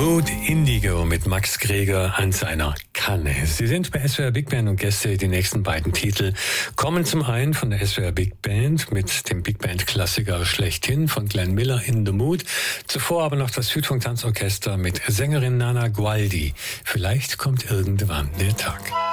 Mood Indigo mit Max Greger an seiner Kanne. Sie sind bei SWR Big Band und Gäste. Die nächsten beiden Titel kommen zum einen von der SWR Big Band mit dem Big Band Klassiker schlechthin von Glenn Miller, In the Mood. Zuvor aber noch das Südfunk Tanzorchester mit Sängerin Nana Gualdi. Vielleicht kommt irgendwann der Tag.